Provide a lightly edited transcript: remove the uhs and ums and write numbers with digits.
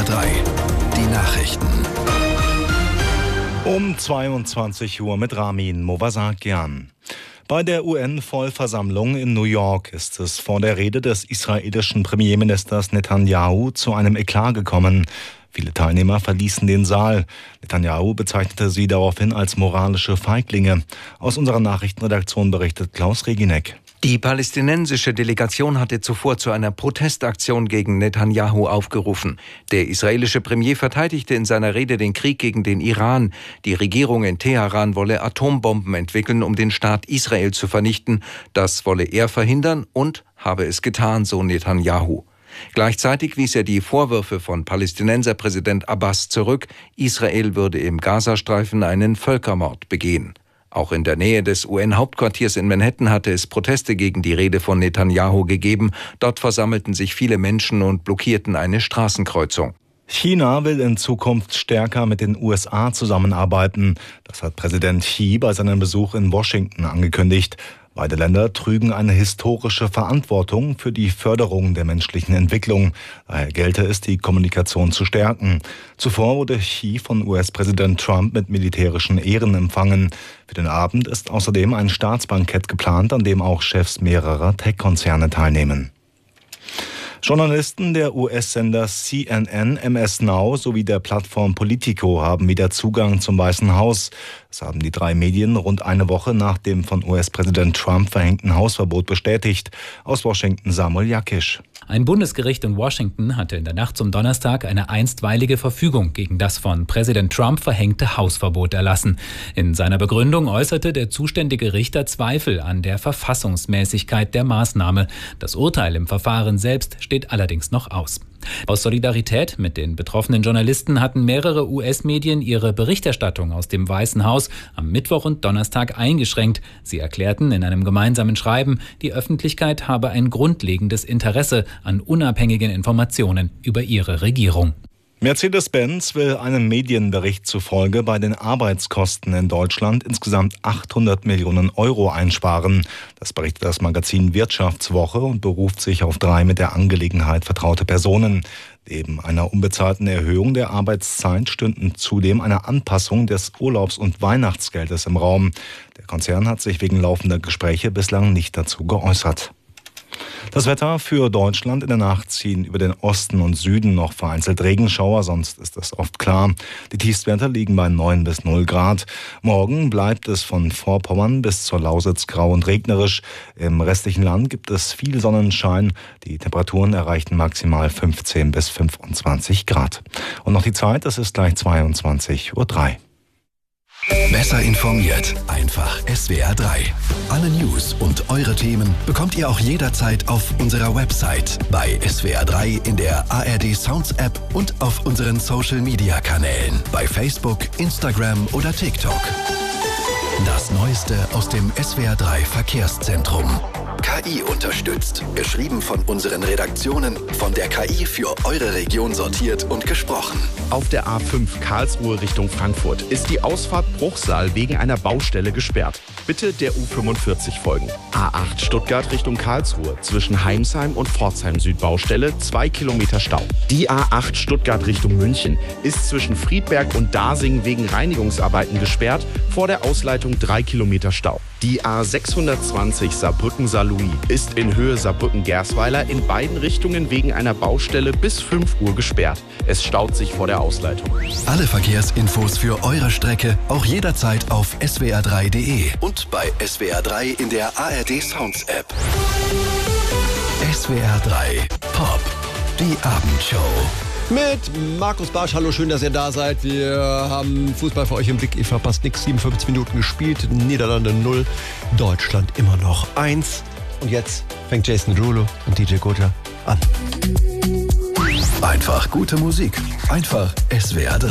SWR 3, die Nachrichten. Um 22 Uhr mit Ramin Movasakian. Bei der UN-Vollversammlung in New York ist es vor der Rede des israelischen Premierministers Netanyahu zu einem Eklat gekommen. Viele Teilnehmer verließen den Saal. Netanyahu bezeichnete sie daraufhin als moralische Feiglinge. Aus unserer Nachrichtenredaktion berichtet Klaus Reginek. Die palästinensische Delegation hatte zuvor zu einer Protestaktion gegen Netanyahu aufgerufen. Der israelische Premier verteidigte in seiner Rede den Krieg gegen den Iran. Die Regierung in Teheran wolle Atombomben entwickeln, um den Staat Israel zu vernichten. Das wolle er verhindern und habe es getan, so Netanyahu. Gleichzeitig wies er die Vorwürfe von Palästinenserpräsident Abbas zurück, Israel würde im Gazastreifen einen Völkermord begehen. Auch in der Nähe des UN-Hauptquartiers in Manhattan hatte es Proteste gegen die Rede von Netanyahu gegeben. Dort versammelten sich viele Menschen und blockierten eine Straßenkreuzung. China will in Zukunft stärker mit den USA zusammenarbeiten. Das hat Präsident Xi bei seinem Besuch in Washington angekündigt. Beide Länder trügen eine historische Verantwortung für die Förderung der menschlichen Entwicklung. Daher gelte es, die Kommunikation zu stärken. Zuvor wurde Xi von US-Präsident Trump mit militärischen Ehren empfangen. Für den Abend ist außerdem ein Staatsbankett geplant, an dem auch Chefs mehrerer Tech-Konzerne teilnehmen. Journalisten der US-Sender CNN, MS Now sowie der Plattform Politico haben wieder Zugang zum Weißen Haus. Das haben die drei Medien rund eine Woche nach dem von US-Präsident Trump verhängten Hausverbot bestätigt. Aus Washington Samuel Jakisch. Ein Bundesgericht in Washington hatte in der Nacht zum Donnerstag eine einstweilige Verfügung gegen das von Präsident Trump verhängte Hausverbot erlassen. In seiner Begründung äußerte der zuständige Richter Zweifel an der Verfassungsmäßigkeit der Maßnahme. Das Urteil im Verfahren selbst steht allerdings noch aus. Aus Solidarität mit den betroffenen Journalisten hatten mehrere US-Medien ihre Berichterstattung aus dem Weißen Haus am Mittwoch und Donnerstag eingeschränkt. Sie erklärten in einem gemeinsamen Schreiben, die Öffentlichkeit habe ein grundlegendes Interesse an unabhängigen Informationen über ihre Regierung. Mercedes-Benz will einem Medienbericht zufolge bei den Arbeitskosten in Deutschland insgesamt 800 Millionen Euro einsparen. Das berichtet das Magazin Wirtschaftswoche und beruft sich auf 3 mit der Angelegenheit vertraute Personen. Neben einer unbezahlten Erhöhung der Arbeitszeit stünden zudem eine Anpassung des Urlaubs- und Weihnachtsgeldes im Raum. Der Konzern hat sich wegen laufender Gespräche bislang nicht dazu geäußert. Das Wetter für Deutschland: in der Nacht ziehen über den Osten und Süden noch vereinzelt Regenschauer, sonst ist es oft klar. Die Tiefstwerte liegen bei 9 bis 0 Grad. Morgen bleibt es von Vorpommern bis zur Lausitz grau und regnerisch. Im restlichen Land gibt es viel Sonnenschein. Die Temperaturen erreichen maximal 15 bis 25 Grad. Und noch die Zeit, es ist gleich 22:03 Uhr. Besser informiert, einfach SWR 3. Alle News und eure Themen bekommt ihr auch jederzeit auf unserer Website, bei SWR 3 in der ARD Sounds App und auf unseren Social Media Kanälen, bei Facebook, Instagram oder TikTok. Das Neueste aus dem SWR 3 Verkehrszentrum. KI unterstützt. Geschrieben von unseren Redaktionen, von der KI für eure Region sortiert und gesprochen. Auf der A5 Karlsruhe Richtung Frankfurt ist die Ausfahrt Bruchsal wegen einer Baustelle gesperrt. Bitte der U45 folgen. A8 Stuttgart Richtung Karlsruhe zwischen Heimsheim und Pforzheim Südbaustelle 2 Kilometer Stau. Die A8 Stuttgart Richtung München ist zwischen Friedberg und Dasing wegen Reinigungsarbeiten gesperrt. Vor der Ausleitung 3 Kilometer Stau. Die A620 Saarbrücken-Saarlouis ist in Höhe Saarbrücken-Gersweiler in beiden Richtungen wegen einer Baustelle bis 5 Uhr gesperrt. Es staut sich vor der Ausleitung. Alle Verkehrsinfos für eure Strecke auch jederzeit auf swr3.de und bei SWR 3 in der ARD Sounds App. SWR 3 Pop, die Abendshow. Mit Markus Barsch. Hallo, schön, dass ihr da seid. Wir haben Fußball für euch im Blick. Ihr verpasst nichts. 57 Minuten gespielt. Niederlande 0. Deutschland immer noch 1. Und jetzt fängt Jason Derulo und DJ Gotcha an. Einfach gute Musik. Einfach SWR 3.